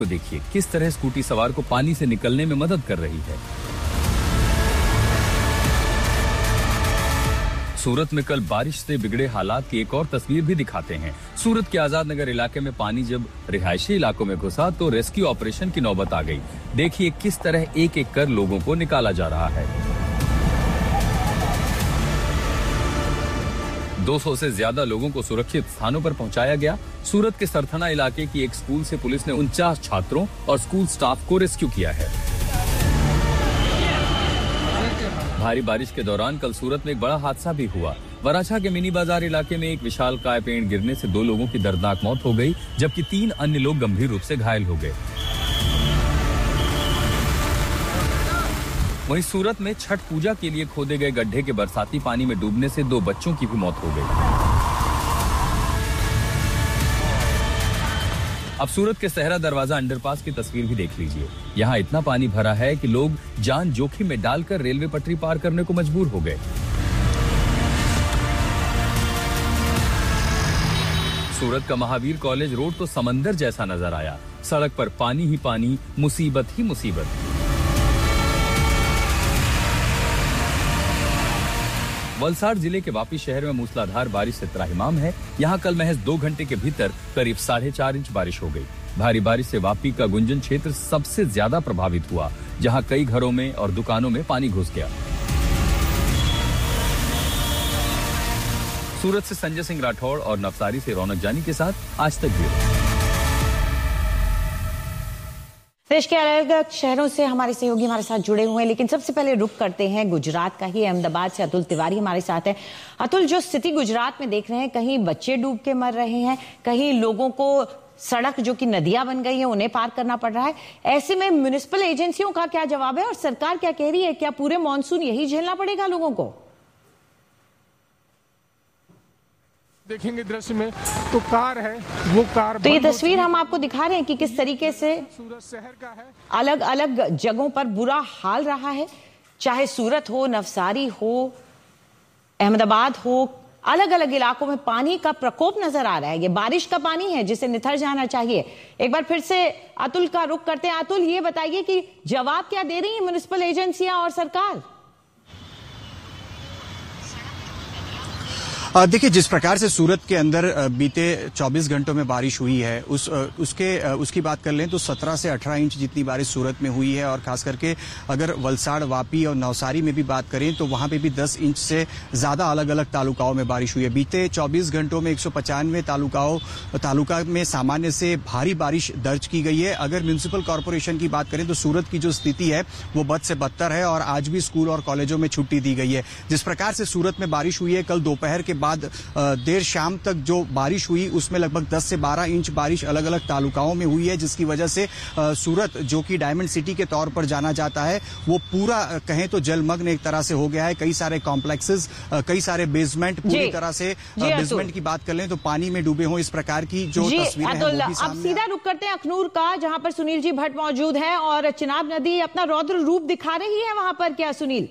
तो देखिए किस तरह स्कूटी सवार को पानी से निकलने में मदद कर रही है। सूरत में कल बारिश से बिगड़े हालात की एक और तस्वीर भी दिखाते हैं। सूरत के आजाद नगर इलाके में पानी जब रिहायशी इलाकों में घुसा तो रेस्क्यू ऑपरेशन की नौबत आ गई। देखिए किस तरह एक एक कर लोगों को निकाला जा रहा है। 200 से ज्यादा लोगों को सुरक्षित स्थानों पर पहुंचाया गया। सूरत के सरथना इलाके की एक स्कूल से पुलिस ने 49 छात्रों और स्कूल स्टाफ को रेस्क्यू किया है। भारी बारिश के दौरान कल सूरत में एक बड़ा हादसा भी हुआ। वराछा के मिनी बाजार इलाके में एक विशालकाय पेड़ गिरने से 2 लोगों की दर्दनाक मौत हो गई, जबकि 3 अन्य लोग गंभीर रूप से घायल हो गए। वहीं सूरत में छठ पूजा के लिए खोदे गए गड्ढे के बरसाती पानी में डूबने से 2 बच्चों की भी मौत हो गई। अब सूरत के सहरा दरवाजा अंडरपास की तस्वीर भी देख लीजिए। यहाँ इतना पानी भरा है कि लोग जान जोखिम में डालकर रेलवे पटरी पार करने को मजबूर हो गए। सूरत का महावीर कॉलेज रोड तो समंदर जैसा नजर आया। सड़क पर पानी ही पानी, मुसीबत ही मुसीबत। वलसाड जिले के वापी शहर में मूसलाधार बारिश से त्राहिमाम है। यहाँ कल महज 2 घंटे के भीतर करीब 4.5 इंच बारिश हो गई। भारी बारिश से वापी का गुंजन क्षेत्र सबसे ज्यादा प्रभावित हुआ, जहाँ कई घरों में और दुकानों में पानी घुस गया। सूरत से संजय सिंह राठौड़ और नवसारी से रौनक जानी के साथ आज तक ब्यूरो। देश के अलग अलग शहरों से हमारे सहयोगी हमारे साथ जुड़े हुए हैं, लेकिन सबसे पहले रुख करते हैं गुजरात का ही। अहमदाबाद से अतुल तिवारी हमारे साथ है। अतुल, जो स्थिति गुजरात में देख रहे हैं, कहीं बच्चे डूब के मर रहे हैं, कहीं लोगों को सड़क जो कि नदियां बन गई हैं उन्हें पार करना पड़ रहा है। ऐसे में म्युनिसिपल एजेंसियों का क्या जवाब है और सरकार क्या कह रही है? क्या पूरे मानसून यही झेलना पड़ेगा लोगों को? देखेंगे दृश्य में तो कार है, वो कार तो ये तस्वीर हम आपको दिखा रहे हैं कि किस तरीके से सूरत शहर का है। अलग अलग जगहों पर बुरा हाल रहा है, चाहे सूरत हो, नवसारी हो, अहमदाबाद हो, अलग अलग इलाकों में पानी का प्रकोप नजर आ रहा है। ये बारिश का पानी है जिसे निथर जाना चाहिए। एक बार फिर से अतुल का रुख करते हैं। अतुल, ये बताइए कि जवाब क्या दे रही है म्युनिसिपल एजेंसियां और सरकार? देखिए, जिस प्रकार से सूरत के अंदर बीते 24 घंटों में बारिश हुई है उसकी बात कर लें तो 17 से 18 इंच जितनी बारिश सूरत में हुई है। और खास करके अगर वलसाड, वापी और नवसारी में भी बात करें तो वहां पे भी 10 इंच से ज्यादा अलग अलग तालुकाओं में बारिश हुई है। बीते 24 घंटों में 195 तालुका में सामान्य से भारी बारिश दर्ज की गई है। अगर म्युनिसिपल कॉर्पोरेशन की बात करें तो सूरत की जो स्थिति है वो बद से बदतर है और आज भी स्कूल और कॉलेजों में छुट्टी दी गई है। जिस प्रकार से सूरत में बारिश हुई है, कल दोपहर के बाद देर शाम तक जो बारिश हुई उसमें लगभग 10 से 12 इंच बारिश अलग अलग तालुकाओं में हुई है, जिसकी वजह से सूरत जो कि डायमंड सिटी के तौर पर जाना जाता है वो पूरा कहें तो जलमग्न एक तरह से हो गया है। कई सारे कॉम्प्लेक्सेस, कई सारे बेसमेंट पूरी तरह से बेसमेंट की बात कर लें तो पानी में डूबे हों। इस प्रकार की जो तस्वीरें हैं वो भी सामने। अब सीधा रुक करते हैं अखनूर का, जहां पर सुनील जी भट्ट मौजूद हैं और चिनाब नदी अपना रौद्र रूप दिखा रही है वहां पर। क्या सुनील?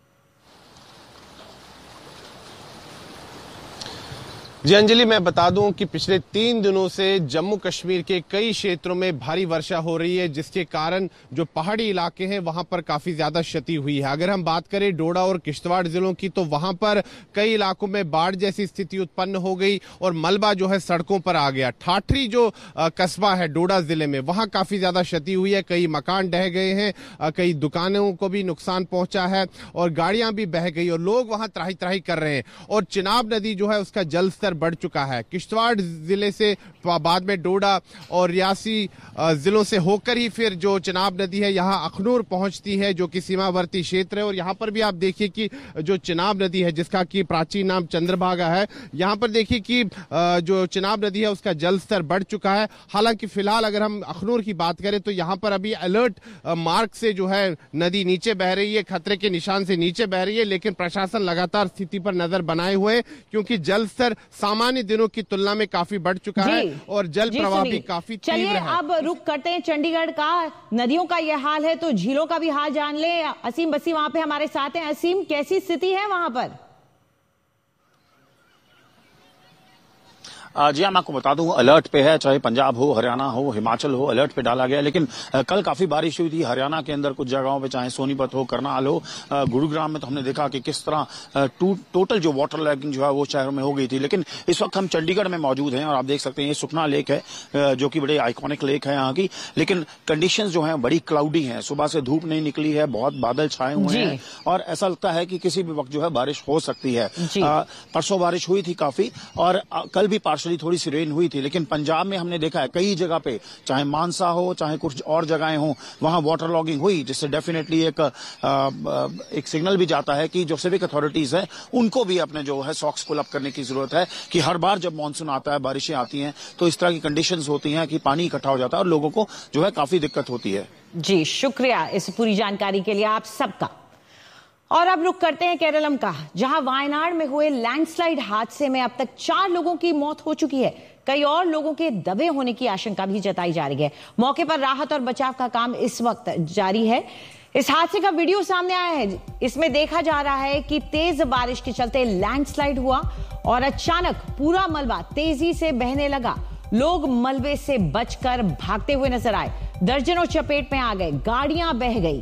जी अंजलि, मैं बता दूं कि पिछले 3 दिनों से जम्मू कश्मीर के कई क्षेत्रों में भारी वर्षा हो रही है, जिसके कारण जो पहाड़ी इलाके हैं वहां पर काफी ज्यादा क्षति हुई है। अगर हम बात करें डोडा और किश्तवाड़ जिलों की तो वहां पर कई इलाकों में बाढ़ जैसी स्थिति उत्पन्न हो गई और मलबा जो है सड़कों पर आ गया। ठाठरी जो कस्बा है डोडा जिले में, वहां काफी ज्यादा क्षति हुई है। कई मकान ढह गए हैं, कई दुकानों को भी नुकसान पहुंचा है और गाड़ियां भी बह गई और लोग वहां त्राही त्राही कर रहे हैं। और चिनाब नदी जो है उसका जल स्तर बढ़ चुका है। किश्तवाड़ जिले से बाद में डोडा और रियासी जिलों से होकर ही फिर जो चिनाब नदी है यहाँ अखनूर पहुंचती है, जो कि सीमावर्ती क्षेत्र है। और यहाँ पर भी आप देखिए कि जो चिनाब नदी है जिसका कि प्राचीन नाम चंद्रभागा है, यहाँ पर देखिए कि जो चिनाब नदी है उसका जल स्तर बढ़ चुका है। हालांकि फिलहाल अगर हम अखनूर की बात करें तो यहाँ पर अभी अलर्ट मार्क से जो है नदी नीचे बह रही है, खतरे के निशान से नीचे बह रही है, लेकिन प्रशासन लगातार स्थिति पर नजर बनाए हुए क्योंकि जल स्तर सामान्य दिनों की तुलना में काफी बढ़ चुका है और जल प्रवाह भी काफी तीव्र है। अब रुक करते हैं चंडीगढ़ का। नदियों का यह हाल है तो झीलों का भी हाल जान ले। असीम बसी वहां पे हमारे साथ हैं। असीम, कैसी स्थिति है वहां पर? जी हाँ, मैं आपको बता दूं अलर्ट पे है, चाहे पंजाब हो, हरियाणा हो, हिमाचल हो, अलर्ट पे डाला गया। लेकिन कल काफी बारिश हुई थी हरियाणा के अंदर कुछ जगहों पे, चाहे सोनीपत हो, करनाल हो, गुरुग्राम में तो हमने देखा कि किस तरह टोटल जो वाटर लैगिंग जो है वो शहरों में हो गई थी। लेकिन इस वक्त हम चंडीगढ़ में मौजूद हैं और आप देख सकते हैं ये सुखना लेक है जो कि बड़ी आइकॉनिक लेक है यहाँ की। लेकिन कंडीशंस जो हैं बड़ी क्लाउडी हैं, सुबह से धूप नहीं निकली है, बहुत बादल छाए हुए हैं और ऐसा लगता है कि किसी भी वक्त जो है बारिश हो सकती है। परसों बारिश हुई थी काफी और कल भी पार्शली थोड़ी सी रेन हुई थी। लेकिन पंजाब में हमने देखा है कई जगह पे, चाहे मानसा हो, चाहे कुछ और जगहें हो, वहां वाटर लॉगिंग हुई, जिससे डेफिनेटली एक सिग्नल भी जाता है कि जो सिविक अथॉरिटीज है उनको भी अपने जो है सॉक्स पुल अप करने की जरूरत है कि हर बार जब मानसून आता है, बारिशें आती हैं तो इस तरह की कंडीशंस होती हैं कि पानी इकट्ठा हो जाता है और लोगों को जो है काफी दिक्कत होती है। जी शुक्रिया इस पूरी जानकारी के लिए आप सबका। और अब रुक करते हैं केरलम का, जहां वायनाड में हुए लैंडस्लाइड हादसे में अब तक 4 लोगों की मौत हो चुकी है। कई और लोगों के दबे होने की आशंका भी जताई जा रही है। मौके पर राहत और बचाव का काम इस वक्त जारी है। इस हादसे का वीडियो सामने आया है। इसमें देखा जा रहा है कि तेज बारिश के चलते लैंडस्लाइड हुआ और अचानक पूरा मलबा तेजी से बहने लगा। लोग मलबे से बचकर भागते हुए नजर आए, दर्जनों चपेट में आ गए, गाड़ियां बह गई।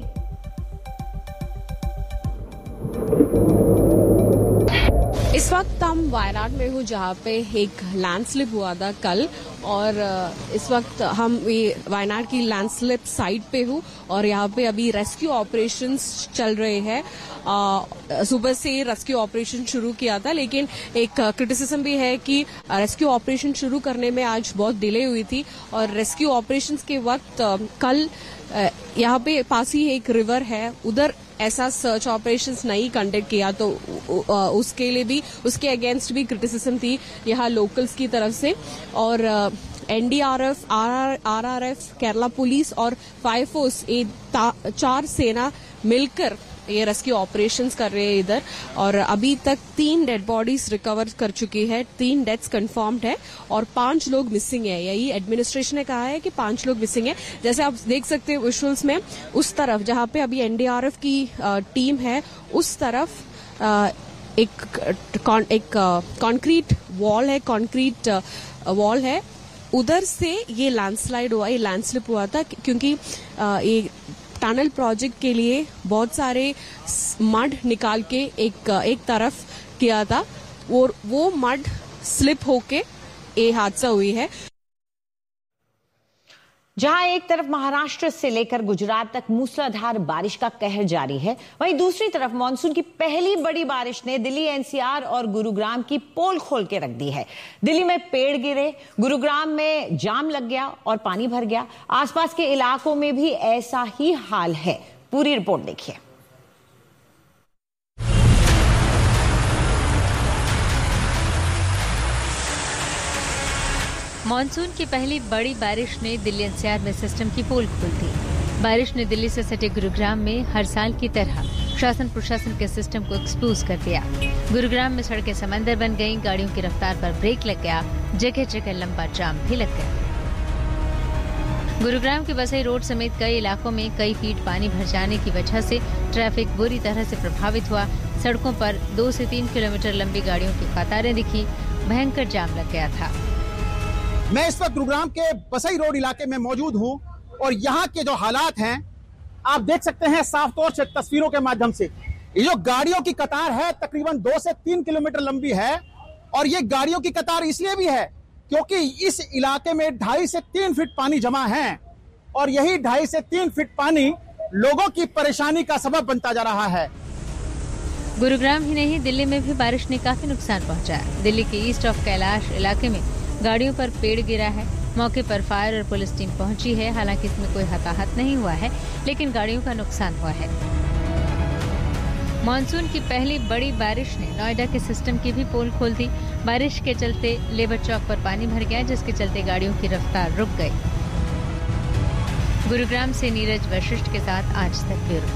इस वक्त हम वायनाड में हूँ जहाँ पे एक लैंडस्लिप हुआ था कल और इस वक्त हम वायनाड की लैंडस्लिप साइट पे हूँ और यहाँ पे अभी रेस्क्यू ऑपरेशंस चल रहे हैं। सुबह से रेस्क्यू ऑपरेशन शुरू किया था, लेकिन एक क्रिटिसिज्म भी है कि रेस्क्यू ऑपरेशन शुरू करने में आज बहुत डिले हुई थी और रेस्क्यू ऑपरेशंस के वक्त कल यहाँ पे पास ही एक रिवर है, उधर ऐसा सर्च ऑपरेशंस नहीं कंडक्ट किया तो उसके लिए भी, उसके अगेंस्ट भी क्रिटिसिज्म थी यहाँ लोकल्स की तरफ से। और एनडीआरएफ, आरआरएफ, केरला पुलिस और फायर फोर्स, ये 4 सेना मिलकर ये रेस्क्यू ऑपरेशंस कर रहे हैं इधर। और अभी तक 3 डेड बॉडीज रिकवर कर चुकी है, 3 डेथ्स कंफर्म्ड है और 5 लोग मिसिंग है। यही एडमिनिस्ट्रेशन ने कहा है कि 5 लोग मिसिंग है। जैसे आप देख सकते हैं विजुअल्स में, उस तरफ जहां पे अभी एनडीआरएफ की टीम है, उस तरफ एक कंक्रीट वॉल है, कंक्रीट वॉल है, उधर से ये लैंडस्लाइड हुआ, ये लैंडस्लिप हुआ था क्योंकि ये टनल प्रोजेक्ट के लिए बहुत सारे मड निकाल के एक तरफ किया था और वो मड स्लिप होके ये हादसा हुई है। जहां एक तरफ महाराष्ट्र से लेकर गुजरात तक मूसलाधार बारिश का कहर जारी है, वहीं दूसरी तरफ मानसून की पहली बड़ी बारिश ने दिल्ली, एनसीआर और गुरुग्राम की पोल खोल के रख दी है। दिल्ली में पेड़ गिरे, गुरुग्राम में जाम लग गया और पानी भर गया। आसपास के इलाकों में भी ऐसा ही हाल है। पूरी रिपोर्ट देखिए। मानसून की पहली बड़ी बारिश ने दिल्ली एनसीआर में सिस्टम की पोल खोल दी। बारिश ने दिल्ली से सटे गुरुग्राम में हर साल की तरह शासन प्रशासन के सिस्टम को एक्सपोज कर दिया। गुरुग्राम में सड़कें समंदर बन गईं, गाड़ियों की रफ्तार पर ब्रेक लग गया, जगह जगह लंबा जाम भी लग गया। गुरुग्राम के बसई रोड समेत कई इलाकों में कई फीट पानी भर जाने की वजह से ट्रैफिक बुरी तरह से प्रभावित हुआ। सड़कों पर 2 से 3 किलोमीटर लंबी गाड़ियों की कतारें दिखी, भयंकर जाम लग गया था। मैं इस वक्त गुरुग्राम के बसई रोड इलाके में मौजूद हूं और यहाँ के जो हालात हैं आप देख सकते हैं साफ तौर से तस्वीरों के माध्यम से। ये जो गाड़ियों की कतार है तकरीबन 2 से 3 किलोमीटर लंबी है और ये गाड़ियों की कतार इसलिए भी है क्योंकि इस इलाके में 2.5 से 3 फीट पानी जमा है और यही 2.5 से 3 फीट पानी लोगों की परेशानी का सबब बनता जा रहा है। गुरुग्राम ही नहीं, दिल्ली में भी बारिश ने काफी नुकसान पहुंचाया। दिल्ली के ईस्ट ऑफ कैलाश इलाके में गाड़ियों पर पेड़ गिरा है। मौके पर फायर और पुलिस टीम पहुंची है। हालांकि इसमें कोई हताहत नहीं हुआ है, लेकिन गाड़ियों का नुकसान हुआ है। मानसून की पहली बड़ी बारिश ने नोएडा के सिस्टम की भी पोल खोल दी। बारिश के चलते लेबर चौक पर पानी भर गया, जिसके चलते गाड़ियों की रफ्तार रुक गई। गुरुग्राम से नीरज वशिष्ठ के साथ आज तक ब्यूरो।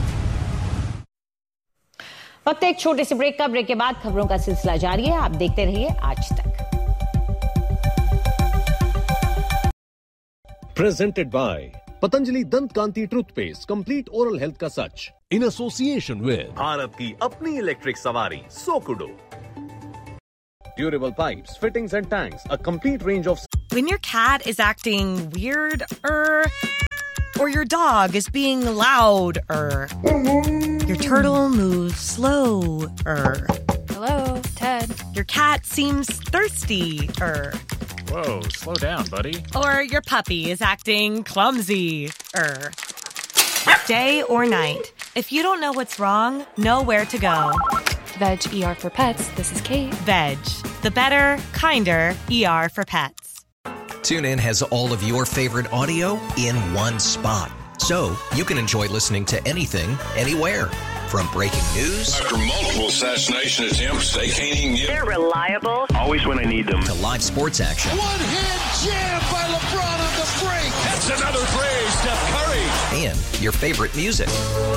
वक्त एक छोटे से ब्रेक का। ब्रेक के बाद खबरों का सिलसिला जारी है, आप देखते रहिए आज तक। Presented by Patanjali Dant Kanti Toothpaste, complete oral health का सच, in association with भारत की अपनी इलेक्ट्रिक सवारी सोकुडो। durable pipes, fittings and tanks, a complete range of... When your cat is acting weird, or your dog is being loud, your turtle moves slow, Hello, Ted. your cat seems thirsty, Whoa, slow down, buddy. or your puppy is acting clumsy, Day or night, if you don't know what's wrong, know where to go. Veg ER for Pets. This is Kate. Veg, the better, kinder ER for pets. TuneIn has all of your favorite audio in one spot, so you can enjoy listening to anything, anywhere. From breaking news after multiple assassination attempts, they can't even get. They're reliable. Always when I need them. to live sports action. One-hand jam by LeBron on the break. That's another three, Steph Curry. And your favorite music.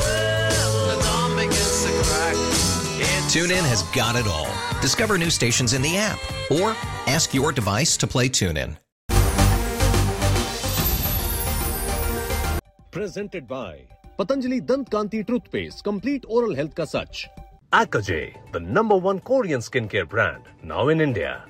TuneIn has got it all. Discover new stations in the app or ask your device to play TuneIn. Presented by Patanjali Dant Kanti Toothpaste, complete oral health ka sach. Akaje, the #1 Korean skincare brand, now in India.